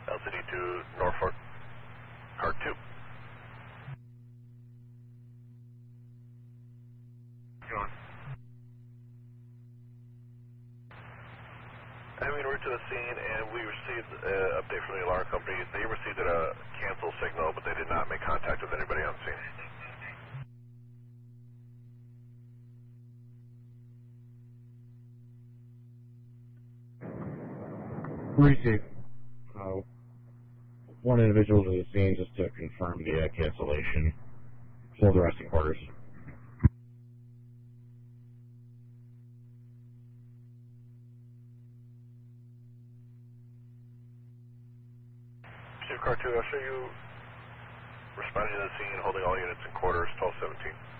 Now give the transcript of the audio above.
LCD to Norfolk, car 2. Going. I'm en route to the scene, and we received an update from the alarm company. They received a cancel signal, but they did not make contact with anybody on scene. Received. One individual to the scene just to confirm the cancellation. Hold the resting quarters. Car 2, I'll show you responding to the scene, holding all units in quarters, 1217.